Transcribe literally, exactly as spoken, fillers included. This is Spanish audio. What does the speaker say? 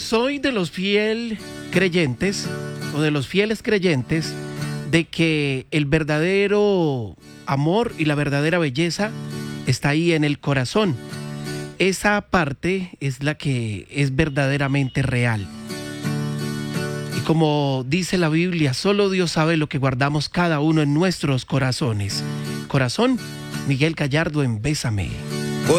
soy de los fiel creyentes o de los fieles creyentes de que el verdadero amor y la verdadera belleza está ahí en el corazón. Esa parte es la que es verdaderamente real. Y como dice la Biblia, solo Dios sabe lo que guardamos cada uno en nuestros corazones. Corazón, Miguel Gallardo en Bésame.